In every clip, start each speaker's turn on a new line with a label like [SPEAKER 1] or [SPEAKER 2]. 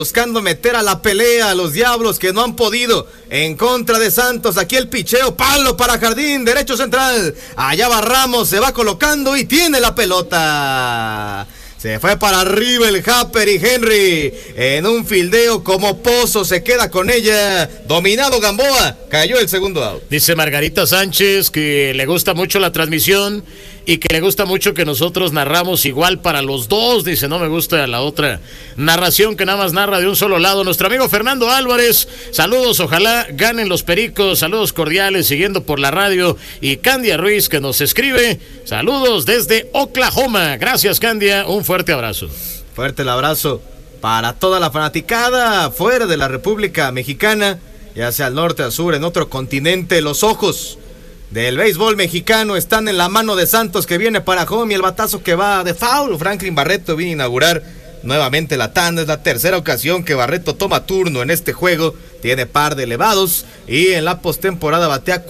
[SPEAKER 1] buscando meter a la pelea a los Diablos que no han podido en contra de Santos. Aquí el picheo, palo para Jardín, derecho central. Allá va Ramos, se va colocando y tiene la pelota. Se fue para arriba el Happer y Henry en un fildeo como Pozo se queda con ella. Dominado Gamboa, cayó el segundo out.
[SPEAKER 2] Dice Margarita Sánchez que le gusta mucho la transmisión y que le gusta mucho que nosotros narramos igual para los dos. Dice, no me gusta la otra narración que nada más narra de un solo lado. Nuestro amigo Fernando Álvarez, saludos, ojalá ganen los Pericos, saludos cordiales, siguiendo por la radio. Y Candia Ruiz que nos escribe, saludos desde Oklahoma. Gracias, Candia, un fuerte abrazo.
[SPEAKER 1] Fuerte el abrazo para toda la fanaticada fuera de la República Mexicana, ya sea al norte, al sur, en otro continente. Los ojos del béisbol mexicano están en la mano de Santos, que viene para home, y el batazo que va de foul. Franklin Barreto viene a inaugurar nuevamente la tanda. Es la tercera ocasión que Barreto toma turno en este juego. Tiene par de elevados y en la postemporada batea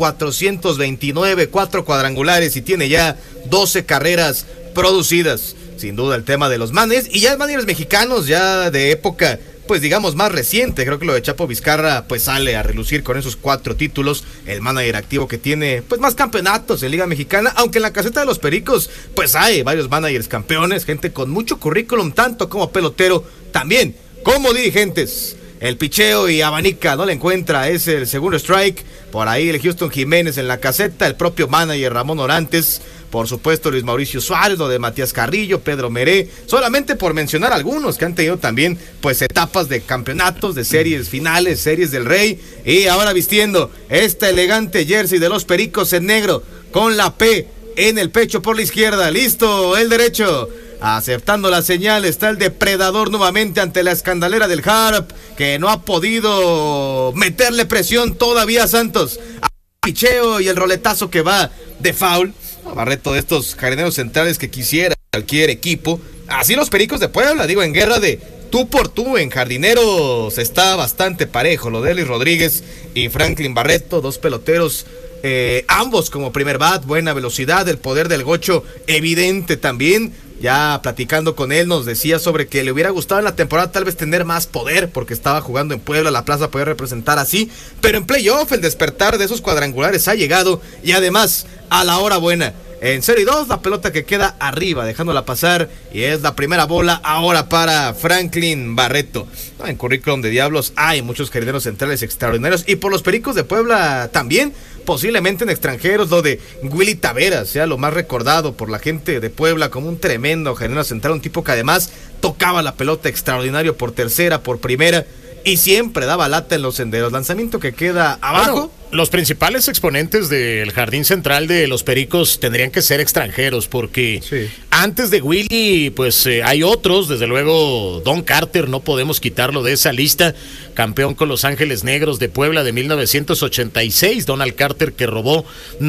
[SPEAKER 1] 429, 4 cuadrangulares y tiene ya 12 carreras producidas. Sin duda el tema de los managers, y ya managers mexicanos ya de época, pues digamos más reciente. Creo que lo de Chapo Vizcarra pues sale a relucir con esos 4 títulos, el manager activo que tiene pues más campeonatos en Liga Mexicana, aunque en la caseta de los Pericos pues hay varios managers campeones, gente con mucho currículum, tanto como pelotero, también como dirigentes. El picheo y abanica, no le encuentra, es el segundo strike. Por ahí el Houston Jiménez en la caseta, el propio manager Ramón Orantes, por supuesto Luis Mauricio Suárez, lo de Matías Carrillo, Pedro Meré, solamente por mencionar algunos que han tenido también pues etapas de campeonatos, de series finales, series del Rey, y ahora vistiendo esta elegante jersey de los Pericos en negro, con la P en el pecho por la izquierda, listo el derecho. Aceptando la señal está el depredador nuevamente ante la escandalera del Harp, que no ha podido meterle presión todavía a Santos. Picheo y el roletazo que va de foul. Barreto de estos jardineros centrales que quisiera cualquier equipo. Así los Pericos de Puebla, digo, en guerra de tú por tú, en jardineros está bastante parejo. Lo de Ellis Rodríguez y Franklin Barreto, dos peloteros. Ambos como primer bat, buena velocidad, el poder del gocho evidente también. Ya platicando con él nos decía sobre que le hubiera gustado en la temporada tal vez tener más poder porque estaba jugando en Puebla, la plaza poder representar así, pero en playoff el despertar de esos cuadrangulares ha llegado y además a la hora buena. En 0-2 la pelota que queda arriba dejándola pasar y es la primera bola ahora para Franklin Barreto. En currículum de Diablos hay muchos jardineros centrales extraordinarios y por los Pericos de Puebla también, posiblemente en extranjeros, lo de Willy Taveras sea lo más recordado por la gente de Puebla como un tremendo jardinero central, un tipo que además tocaba la pelota extraordinario por tercera, por primera y siempre daba lata en los senderos. Lanzamiento que queda abajo.
[SPEAKER 2] Bueno, los principales exponentes del jardín central de los Pericos tendrían que ser extranjeros porque sí. Antes de Willy pues hay otros, desde luego Don Carter, no podemos quitarlo de esa lista, campeón con Los Ángeles Negros de Puebla de 1986, Donald Carter, que robó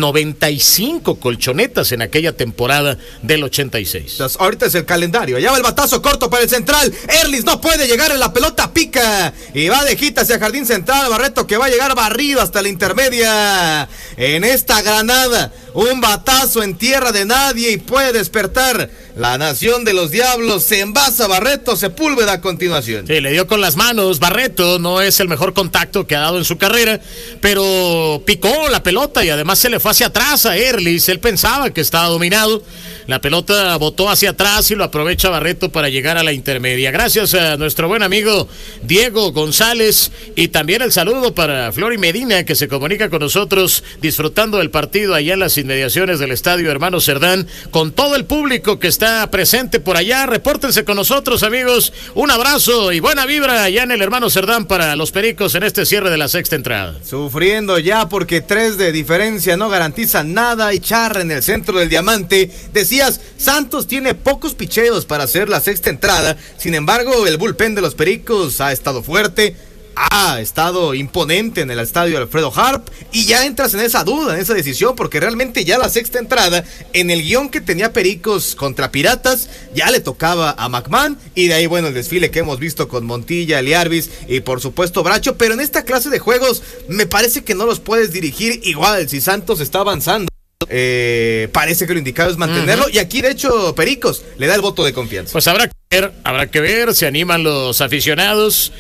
[SPEAKER 2] 95 colchonetas en aquella temporada del 86.
[SPEAKER 1] Entonces, ahorita es el calendario, allá va el batazo corto para el central, Erlis no puede llegar en la pelota, pica y va de hit hacia jardín central, Barreto que va a llegar barrido hasta la intermedia en esta granada, un batazo en tierra de nadie y puede despertar la nación de los Diablos. Se envasa Barreto, Sepúlveda a continuación.
[SPEAKER 2] Sí, le dio con las manos. Barreto no es el mejor contacto que ha dado en su carrera, pero picó la pelota y además se le fue hacia atrás a Erlis. Él pensaba que estaba dominado. La pelota botó hacia atrás y lo aprovecha Barreto para llegar a la intermedia. Gracias a nuestro buen amigo Diego González y también el saludo para Flori Medina, que se comunica con nosotros disfrutando del partido allá en las inmediaciones del Estadio Hermano Cerdán, con todo el público que está presente por allá. Repórtense con nosotros, amigos. Un abrazo y buena vibra allá en el Hermano Cerdán para los Pericos en este cierre de la sexta entrada.
[SPEAKER 1] Sufriendo ya porque 3 de diferencia no garantizan nada y charra en el centro del diamante. Decías, Santos tiene pocos picheos para hacer la sexta entrada, sin embargo el bullpen de los Pericos ha estado fuerte, ha estado imponente en el estadio Alfredo Harp y ya entras en esa duda, en esa decisión, porque realmente ya la sexta entrada, en el guión que tenía Pericos contra Piratas, ya le tocaba a McMahon y de ahí bueno el desfile que hemos visto con Montilla, Eliarvis y por supuesto Bracho, pero en esta clase de juegos me parece que no los puedes dirigir igual si Santos está avanzando. Parece que lo indicado es mantenerlo y aquí de hecho Pericos le da el voto de confianza.
[SPEAKER 2] Pues habrá que ver, se animan los aficionados.